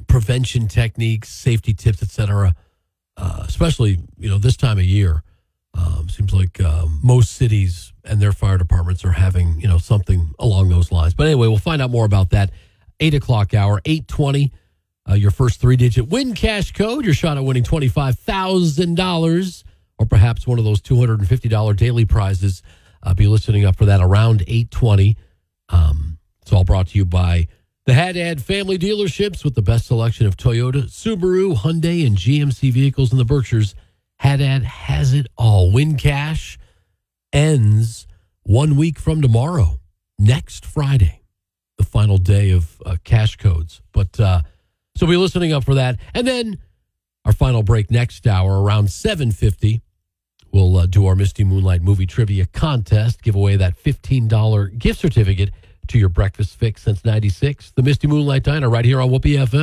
prevention techniques, safety tips, etc. Especially, this time of year. Seems like most cities and their fire departments are having, something along those lines. But anyway, we'll find out more about that. 8 o'clock hour, 8:20. Your first 3-digit win cash code. Your shot at winning $25,000 or perhaps one of those $250 daily prizes. Be listening up for that around 8:20. It's all brought to you by the Haddad Family Dealerships with the best selection of Toyota, Subaru, Hyundai, and GMC vehicles in the Berkshires. Haddad has it all. Win Cash ends 1 week from tomorrow, next Friday, the final day of cash codes. But so be listening up for that. And then our final break next hour, around 7:50, we'll do our Misty Moonlight movie trivia contest, give away that $15 gift certificate to your breakfast fix since 96. The Misty Moonlight Diner right here on Whoopee FM.